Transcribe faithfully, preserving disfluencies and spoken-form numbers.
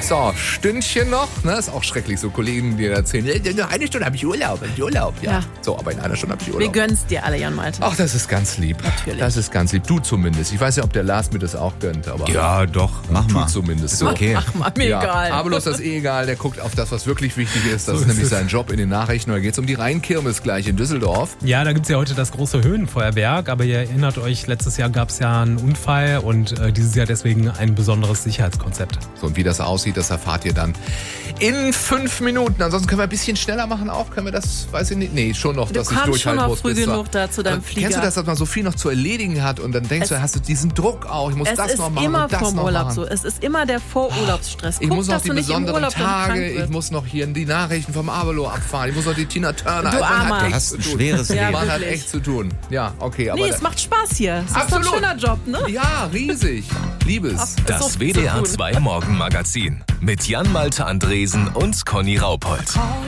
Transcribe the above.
So, Stündchen noch. Ne? Ist auch schrecklich, so Kollegen, die erzählen, in einer Stunde habe ich Urlaub. Ich Urlaub. Ja. Ja. So, aber in einer Stunde habe ich Wir Urlaub. gönnen's dir alle, Jan Malte. Ach, das ist ganz lieb. Natürlich. Das ist ganz lieb. Du zumindest. Ich weiß ja, ob der Lars mir das auch gönnt, aber Ja, doch, mach tu mal. zumindest. Ist so. okay. Ach, mal mir Ja, egal. aber bloß das eh egal. Der guckt auf das, was wirklich wichtig ist. Das So ist nämlich ist es. sein Job in den Nachrichten. Da geht es um die Rheinkirmes gleich in Düsseldorf. Ja, da gibt es ja heute das große Höhenfeuerwerk, aber ihr erinnert euch, letztes Jahr gab es ja einen Unfall und äh, dieses Jahr deswegen ein besonderes Sicherheitskonzept. So, und wie das aussieht, das erfahrt ihr dann in fünf Minuten. Ansonsten können wir ein bisschen schneller machen auch. Können wir das, weiß ich nicht. Nee, schon noch, Du dass ich kamst durchhalten schon noch muss. früh bis zur- genug da zu deinem Aber Flieger. Kennst du das, dass man so viel noch zu erledigen hat und dann denkst Es- du, hast du diesen Druck auch, ich muss Es das ist noch machen immer und das vom noch Urlaub machen. so. Es ist immer der Vorurlaubsstress. Ich Guck, muss noch dass die du nicht im besonderen Urlaub dann krank Tage, ich wirst. muss noch hier die Nachrichten vom Avelo abfahren, ich muss noch die Tina Turner. Du Also man Armer. hat Du echt hast zu ein tun. schweres Ja, Leben. Man hat wirklich. echt zu tun. Ja, okay, aber Nee, es macht Spaß hier. Es ist Absolut. doch ein schöner Job, ne? ja, riesig. Liebes. Ist so Das viel W D R zu tun. zwei Morgenmagazin mit Jan Malte Andresen und Conny Raupold.